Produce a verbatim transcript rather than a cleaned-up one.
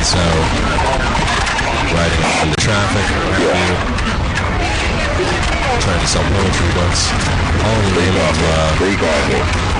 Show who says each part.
Speaker 1: So, riding into traffic, interview, trying to sell poetry books, all in the name of, uh,